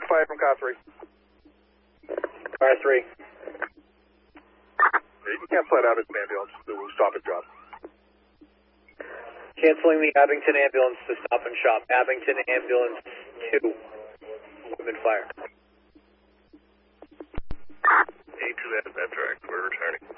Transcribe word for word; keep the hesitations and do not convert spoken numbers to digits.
fire from car three. Car three. You can't flat out as an ambulance to stop and drop. Canceling the Abington ambulance to stop and shop. Abington ambulance two. Women fire. eight to that, that track. We're returning.